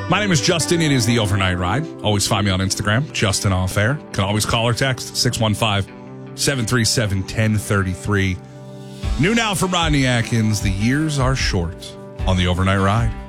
My name is Justin. It is the Overnight Ride. Always find me on Instagram, Justin Off Air. Can always call or text 615-737-1033. New now from Rodney Atkins. The years are short on the Overnight Ride.